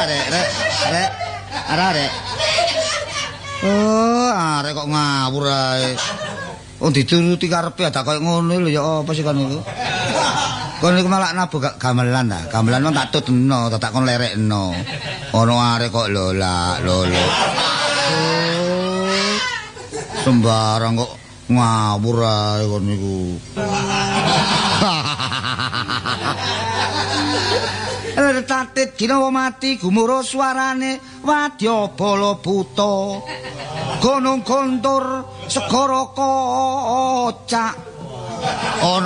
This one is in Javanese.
Rek. Arek. Oh, arek kok ngawur ae. Oh dituruti karepe ada koyo ngono lho ya apa sih kon niku? Kon niku malah nabuh gamelan ta. Gamelan mong tak tutno, tak kon lerekno. Ono arek kok lolak. Oh. Sembarang kok ngawur ae kon niku. Tatit ginawa mati gumuruh suarane wadya bala buta gunung kontur segara kocak